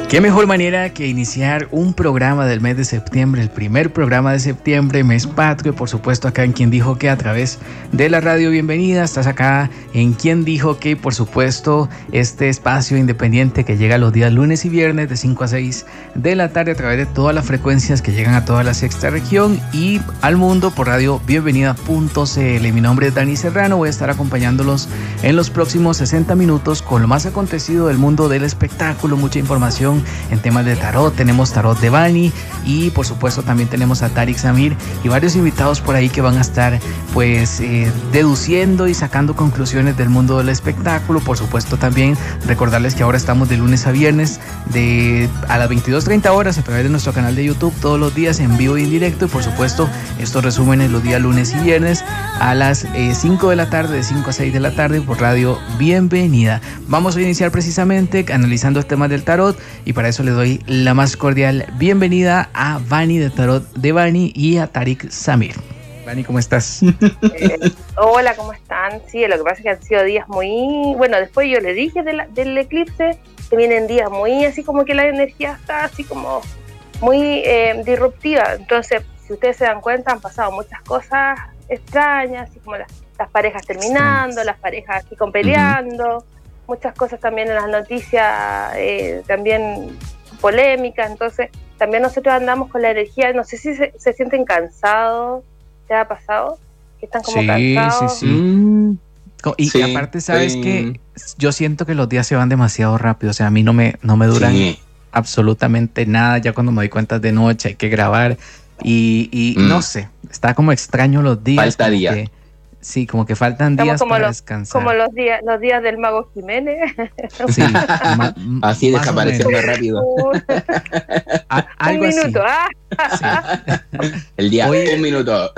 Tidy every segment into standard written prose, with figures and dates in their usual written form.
Qué mejor manera que iniciar un programa del mes de septiembre, el primer programa de septiembre, mes patrio, por supuesto acá en Quien Dijo Que, a través de la radio. Bienvenida, estás acá en Quien Dijo Que, por supuesto, este espacio independiente que llega los días lunes y viernes de 5 a 6 de la tarde a través de todas las frecuencias que llegan a toda la sexta región y al mundo por radio bienvenida.cl. Mi nombre es Dani Serrano, voy a estar acompañándolos en los próximos 60 minutos con lo más acontecido del mundo del espectáculo, mucha información en temas de tarot. Tenemos tarot de Bani y por supuesto también tenemos a Tariq Samir y varios invitados por ahí que van a estar pues deduciendo y sacando conclusiones del mundo del espectáculo. Por supuesto también recordarles que ahora estamos de lunes a viernes a las 22:30 horas a través de nuestro canal de YouTube, todos los días en vivo y en directo, y por supuesto estos resúmenes los días lunes y viernes a las 5 de la tarde, de 5 a 6 de la tarde por radio Bienvenida. Vamos a iniciar precisamente analizando temas del tarot y para eso le doy la más cordial bienvenida a Bani de Tarot de Bani y a Tariq Samir. Bani, ¿cómo estás? Hola, ¿cómo están? Sí, lo que pasa es que han sido días muy... Bueno, después yo le dije del eclipse que vienen días muy así como que la energía está así como muy disruptiva. Entonces, si ustedes se dan cuenta, han pasado muchas cosas extrañas, así como las parejas terminando, las parejas así con peleando, muchas cosas también en las noticias, también polémicas. Entonces también nosotros andamos con la energía, no sé si se sienten cansados. ¿Te ha pasado? Que están como cansados. Y aparte, ¿sabes qué? Yo siento que los días se van demasiado rápido, o sea, a mí no me duran absolutamente nada. Ya cuando me doy cuenta de noche hay que grabar y no sé, está como extraño los días. Falta día. Sí, como que faltan días para descansar. Como los días del Mago Jiménez. Sí, así desapareciendo rápido. Algo un minuto, así. Sí. El día, un minuto.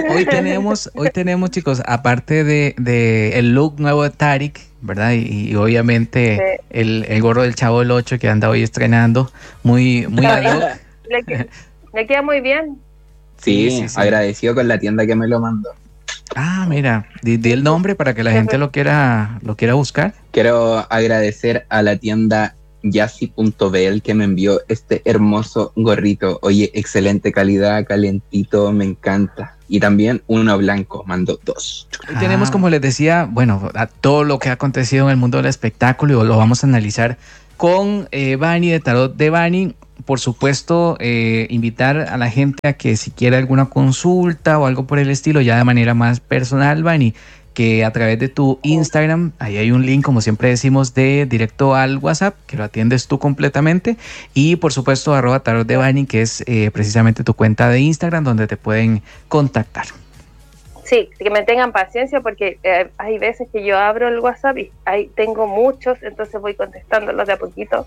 Hoy tenemos, chicos, aparte de el look nuevo de Tariq, ¿verdad? Y obviamente el gorro del Chavo del 8 que anda hoy estrenando, muy ad hoc. Le queda muy bien. Sí, agradecido con la tienda que me lo mandó. Ah, mira, di el nombre para que la gente lo quiera buscar. Quiero agradecer a la tienda Yassi.bl que me envió este hermoso gorrito. Oye, excelente calidad, calentito, me encanta. Y también uno blanco, mando 2. Hoy tenemos, como les decía, bueno, a todo lo que ha acontecido en el mundo del espectáculo y lo vamos a analizar con Bani de Tarot de Bani. Por supuesto, invitar a la gente a que si quiere alguna consulta o algo por el estilo, ya de manera más personal, Bani, que a través de tu Instagram, ahí hay un link, como siempre decimos, de directo al WhatsApp, que lo atiendes tú completamente, y por supuesto @tarot de Bani, que es precisamente tu cuenta de Instagram donde te pueden contactar. Sí, que me tengan paciencia porque hay veces que yo abro el WhatsApp y ahí tengo muchos, entonces voy contestándolos de a poquito.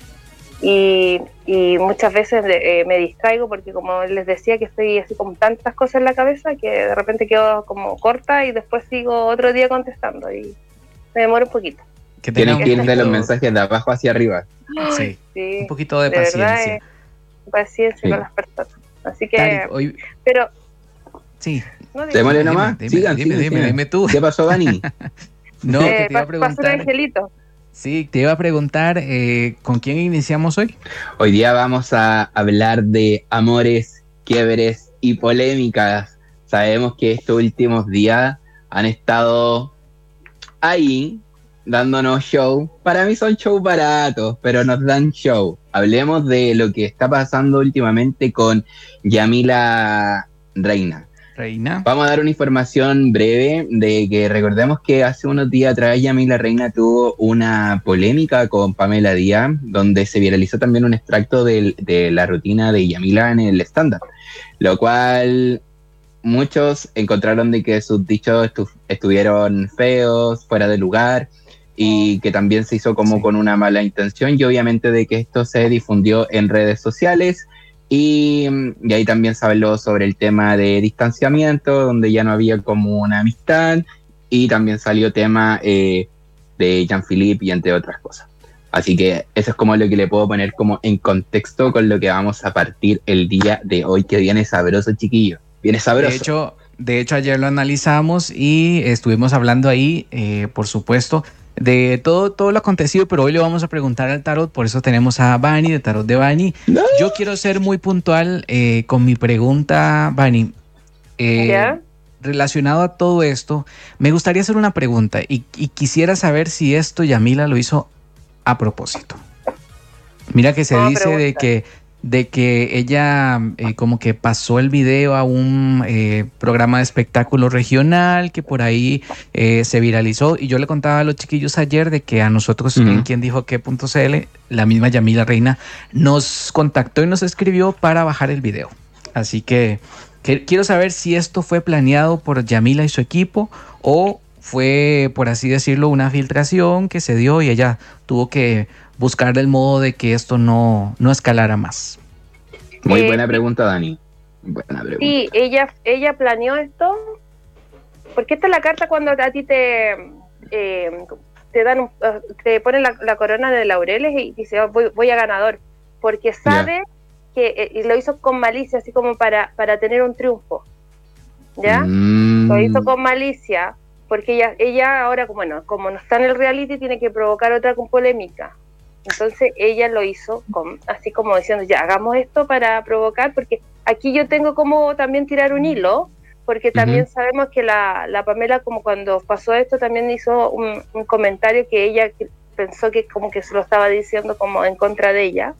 Y muchas veces me distraigo porque, como les decía, que estoy así con tantas cosas en la cabeza que de repente quedo como corta y después sigo otro día contestando y me demoro un poquito. Tienes que ir de los mensajes de abajo hacia arriba. Sí, un poquito de paciencia. Verdad, paciencia con las personas. Así que, Tari, pero... Sí. No, démosle nomás. Dime tú. ¿Qué pasó, Dani? No, que te iba a preguntar. Pasó el angelito. Sí, te iba a preguntar, ¿con quién iniciamos hoy? Hoy día vamos a hablar de amores, quiebres y polémicas. Sabemos que estos últimos días han estado ahí dándonos show. Para mí son show baratos, pero nos dan show. Hablemos de lo que está pasando últimamente con Yamila Reina. Vamos a dar una información breve de que recordemos que hace unos días atrás Yamila Reina tuvo una polémica con Pamela Díaz, donde se viralizó también un extracto de la rutina de Yamila en el stand-up, lo cual muchos encontraron de que sus dichos estuvieron feos, fuera de lugar, y que también se hizo como con una mala intención, y obviamente de que esto se difundió en redes sociales. Y ahí también se habló sobre el tema de distanciamiento, donde ya no había como una amistad, y también salió tema de Jean-Philippe y entre otras cosas. Así que eso es como lo que le puedo poner como en contexto con lo que vamos a partir el día de hoy, que viene sabroso, chiquillo. Viene sabroso. De hecho ayer lo analizamos y estuvimos hablando ahí, por supuesto, de todo lo acontecido, pero hoy le vamos a preguntar al tarot, por eso tenemos a Vani, de Tarot de Vani. No. Yo quiero ser muy puntual con mi pregunta, Vani. ¿Ya? Relacionado a todo esto, me gustaría hacer una pregunta y quisiera saber si esto Yamila lo hizo a propósito. Mira que se dice de que ella como que pasó el video a un programa de espectáculo regional que por ahí se viralizó, y yo le contaba a los chiquillos ayer de que a nosotros en quien dijo qué.cl, la misma Yamila Reina nos contactó y nos escribió para bajar el video. Así que quiero saber si esto fue planeado por Yamila y su equipo o fue, por así decirlo, una filtración que se dio y ella tuvo que buscar el modo de que esto no escalara más. Muy buena pregunta, Dani. Buena pregunta. Sí, ella planeó esto, porque esta es la carta cuando a ti te dan te ponen la corona de laureles y dice, oh, voy a ganador, porque sabe que y lo hizo con malicia, así como para tener un triunfo, ¿ya? Lo hizo con malicia, porque ella ahora, como no está en el reality, tiene que provocar otra con polémica. Entonces ella lo hizo así como diciendo, ya, hagamos esto para provocar, porque aquí yo tengo como también tirar un hilo, porque también sabemos que la Pamela, como cuando pasó esto, también hizo un comentario que ella pensó que como que se lo estaba diciendo como en contra de ella,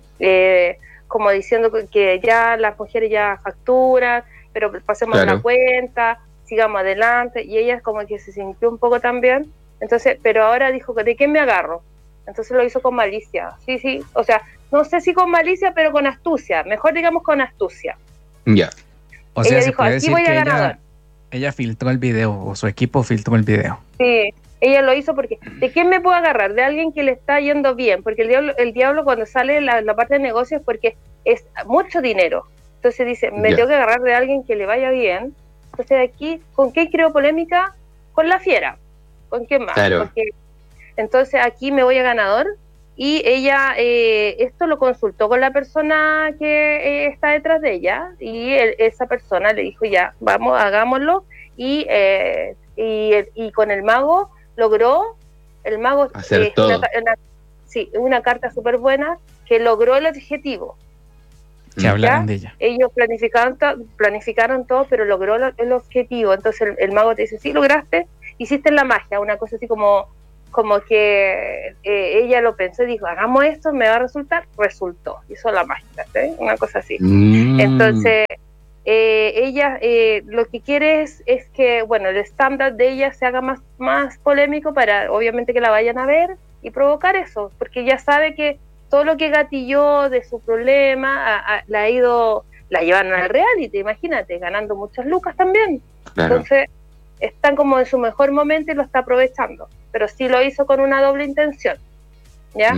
como diciendo que ya las mujeres ya facturan, pero pasemos la cuenta, sigamos adelante, y ella como que se sintió un poco también, entonces, pero ahora dijo, ¿de qué me agarro? Entonces lo hizo con malicia, sí, o sea, no sé si con malicia, pero con astucia, mejor digamos con astucia. Ya. O sea, ella se dijo, puede aquí decir voy que a ganador. Ella filtró el video, o su equipo filtró el video. Sí, ella lo hizo porque, ¿de quién me puedo agarrar? De alguien que le está yendo bien, porque el diablo cuando sale la parte de negocios, porque es mucho dinero. Entonces dice, me tengo que agarrar de alguien que le vaya bien. Entonces aquí, ¿con qué creo polémica? Con la fiera. ¿Con quién más? Claro. Porque, entonces aquí me voy a ganador, y ella esto lo consultó con la persona que está detrás de ella, y esa persona le dijo, ya, vamos, hagámoslo, y con el mago logró, el mago hacer todo. Una carta súper buena que logró el objetivo. Que hablaran de ella. Ellos planificaron todo, pero logró el objetivo. Entonces el mago te dice, sí, lograste, hiciste la magia, una cosa así como que ella lo pensó y dijo, hagamos esto, me va a resultar, resultó, hizo la magia, ¿sí? Una cosa así. Entonces ella lo que quiere es que, bueno, el estándar de ella se haga más polémico para, obviamente, que la vayan a ver y provocar eso, porque ella sabe que todo lo que gatilló de su problema la llevaron al reality, imagínate, ganando muchas lucas también. Claro. Entonces están como en su mejor momento y lo está aprovechando, pero sí lo hizo con una doble intención, ¿ya?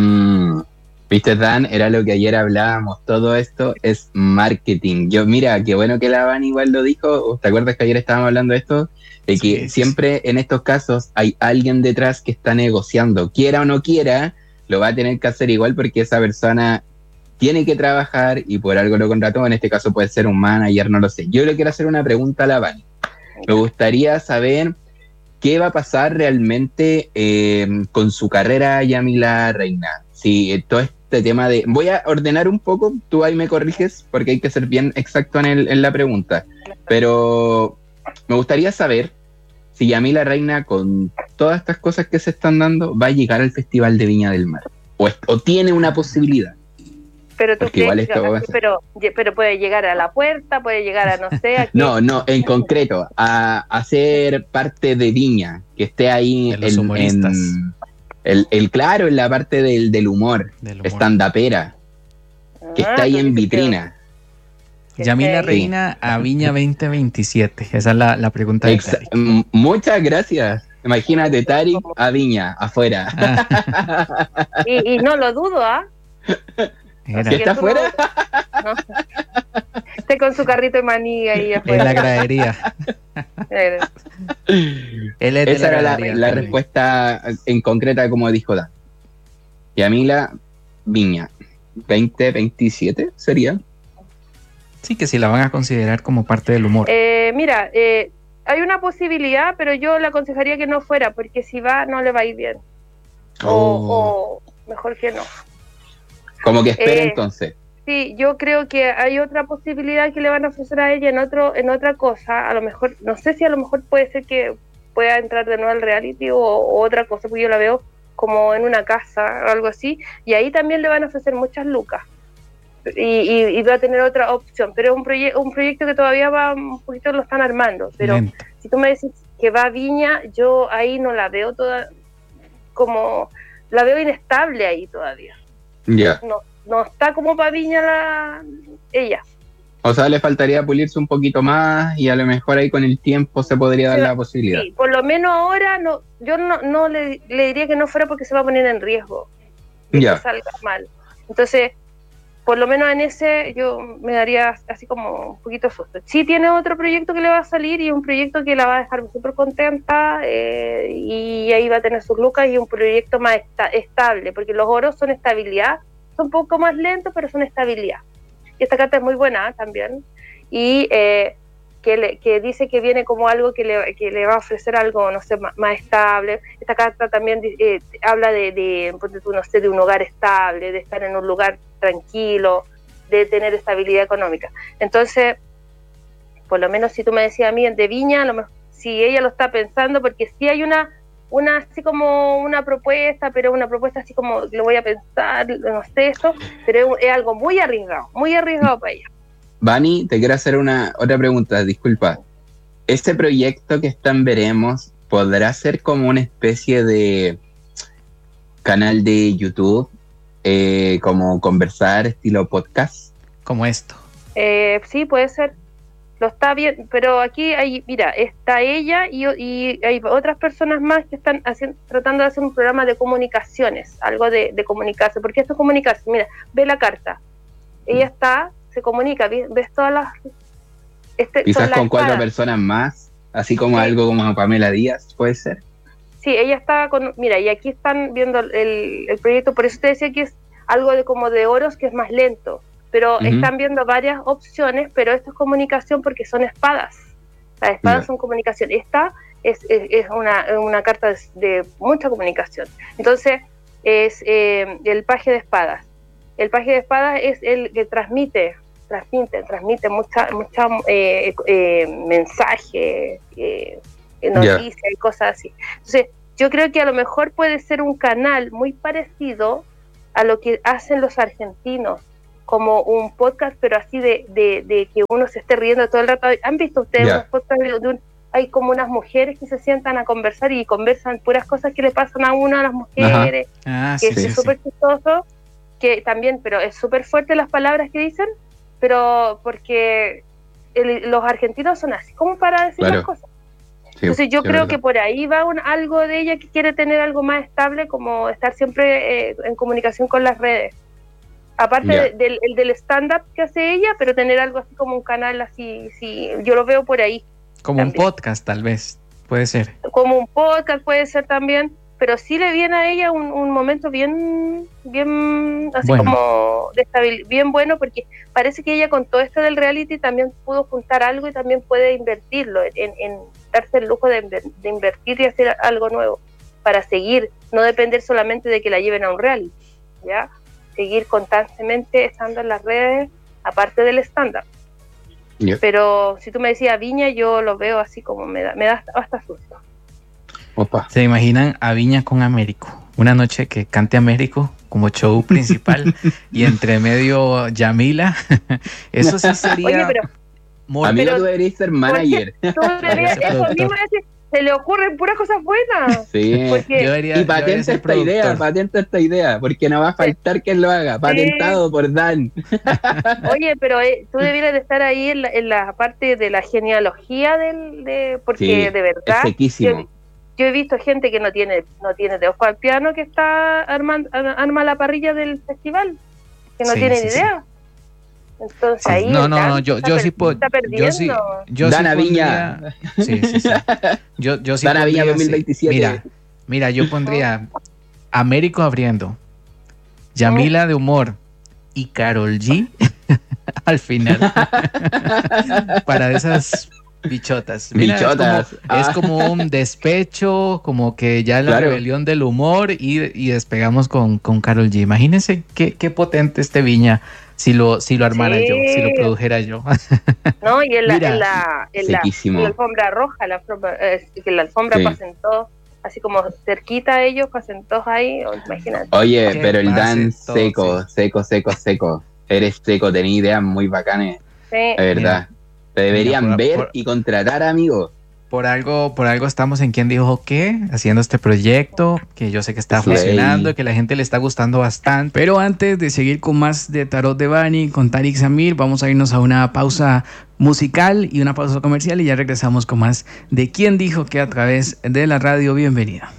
Viste, Dan, era lo que ayer hablábamos, todo esto es marketing. Mira, qué bueno que la Van igual lo dijo. ¿Te acuerdas que ayer estábamos hablando de esto? De que siempre en estos casos hay alguien detrás que está negociando, quiera o no quiera, lo va a tener que hacer igual porque esa persona tiene que trabajar y por algo lo contrató. En este caso puede ser un manager, no lo sé. Yo le quiero hacer una pregunta a la Van. Me gustaría saber qué va a pasar realmente con su carrera, Yamila Reina. Sí, todo este tema de... Voy a ordenar un poco, tú ahí me corriges, porque hay que ser bien exacto en la pregunta. Pero me gustaría saber si Yamila Reina, con todas estas cosas que se están dando, va a llegar al Festival de Viña del Mar. O tiene una posibilidad. Pero tú crees, pero puede llegar a la puerta, puede llegar a no sé. No, en concreto, a ser parte de Viña, que esté ahí de los humoristas. Claro, en la parte del humor, stand-upera, que está ahí en vitrina. Yamila Reina a Viña 2027, esa es la pregunta de Tarik. Muchas gracias. Imagínate, Tarik a Viña, afuera. Y no lo dudo, ¿ah? ¿Que está afuera? No. Esté con su carrito de maní ahí afuera. En la gradería. Esa era la respuesta en concreta, como dijo Dan. Yamila Viña 2027 sería. Sí, que si la van a considerar como parte del humor. Mira, hay una posibilidad, pero yo le aconsejaría que no fuera, porque si va, no le va a ir bien. O mejor que no. Como que espere entonces. Sí, yo creo que hay otra posibilidad que le van a ofrecer a ella en otra cosa. A lo mejor, no sé si a lo mejor puede ser que pueda entrar de nuevo al reality o otra cosa, porque yo la veo como en una casa o algo así, y ahí también le van a ofrecer muchas lucas. Y va a tener otra opción, pero es un proyecto que todavía va un poquito, lo están armando. Pero Lento. si tú me decís que va a Viña, yo ahí no la veo toda, como la veo inestable ahí todavía. Ya. No está como para Viña ella. O sea, le faltaría pulirse un poquito más y a lo mejor ahí con el tiempo se podría dar la posibilidad. Sí, por lo menos ahora yo no le diría que no fuera, porque se va a poner en riesgo de que salga mal. Entonces, por lo menos en ese yo me daría así como un poquito susto. Sí tiene otro proyecto que le va a salir, y un proyecto que la va a dejar súper contenta, y ahí va a tener sus lucas, y un proyecto más estable, porque los oros son estabilidad, son un poco más lentos, pero son estabilidad. Y esta carta es muy buena también, y que dice que viene como algo que le va a ofrecer algo, no sé, más estable. Esta carta también habla no sé, de un hogar estable, de estar en un lugar tranquilo, de tener estabilidad económica. Entonces, por lo menos si tú me decías a mí de Viña, a lo mejor, si ella lo está pensando, porque sí hay una así como una propuesta, pero una propuesta así como lo voy a pensar, no sé esto, pero es algo muy arriesgado para ella. Vani, te quiero hacer otra pregunta, disculpa. ¿Este proyecto que está en Veremos podrá ser como una especie de canal de YouTube, como conversar estilo podcast? Como esto. Sí, puede ser. Lo está bien, pero aquí mira, está ella y hay otras personas más que están tratando de hacer un programa de comunicaciones, algo de comunicarse, porque esto es comunicarse. Mira, ve la carta. Ella se comunica, ves todas las... Quizás con 4 personas más, así como sí. Algo como Pamela Díaz, ¿puede ser? Sí, ella está mira, y aquí están viendo el proyecto, por eso te decía que es algo como de oros, que es más lento, pero están viendo varias opciones, pero esto es comunicación porque son espadas. Las espadas son comunicación. Esta es una carta de mucha comunicación. Entonces, es el paje de espadas. El paje de espadas es el que transmite mucha mensaje, noticias y cosas así. Entonces, yo creo que a lo mejor puede ser un canal muy parecido a lo que hacen los argentinos, como un podcast, pero así de que uno se esté riendo todo el rato. ¿Han visto ustedes unos podcasts hay como unas mujeres que se sientan a conversar y conversan puras cosas que le pasan a una a las mujeres? Que es súper chistoso, que también, pero es súper fuerte las palabras que dicen, pero porque los argentinos son así como para decir las cosas. Entonces yo creo que por ahí va algo de ella, que quiere tener algo más estable, como estar siempre en comunicación con las redes. Aparte del stand-up que hace ella, pero tener algo así como un canal así, yo lo veo por ahí. Como también. Un podcast, tal vez, puede ser. Como un podcast puede ser también, pero sí le viene a ella un momento bien así bueno. Como de estabilidad, bien bueno, porque parece que ella con todo esto del reality también pudo juntar algo y también puede invertirlo, en darse el lujo de invertir y hacer algo nuevo, para seguir, no depender solamente de que la lleven a un reality, ¿ya? Seguir constantemente estando en las redes, aparte del stand-up. Pero si tú me decías Viña, yo lo veo así como me da hasta susto. Opa. ¿Se imaginan a Viña con Américo? Una noche que cante Américo como show principal y entre medio Yamila. Eso sí sería... Oye, pero... Amigo, tú deberías ser manager. Eso mismo se le ocurren puras cosas buenas. Sí. Y patenta esta idea, porque no va a faltar quien lo haga. Patentado por Dan. Oye, pero tú debieras de estar ahí en la parte de la genealogía porque de verdad... Es sequísimo. Yo he visto gente que no tiene dedos para el piano, que está arma la parrilla del festival, que no tiene ni idea. Entonces ahí yo sí puedo. Yo Dana Viña. Sí. Yo sí Dana Viña 2027. Mira, yo pondría Américo abriendo, Yamila de humor y Karol G al final. Para esas Bichotas. Mira, Bichotas. Es como un despecho, como que ya la rebelión del humor y despegamos con Karol G. Imagínense qué potente este Viña si lo armara yo, si lo produjera yo. No, y en Mira, la alfombra roja, que la alfombra pasen todos, así como cerquita a ellos, pasen todos ahí, imagínate. Oye, pero el Dan seco. Eres seco, tenés ideas muy bacanas. Sí. De verdad. Te deberían ver y contratar, amigo. Por algo estamos en Quién Dijo Qué, haciendo este proyecto, que yo sé que está funcionando, que la gente le está gustando bastante. Pero antes de seguir con más de Tarot de Bani, con Tariq Samir, vamos a irnos a una pausa musical y una pausa comercial y ya regresamos con más de Quién Dijo Qué a través de la radio. Bienvenida.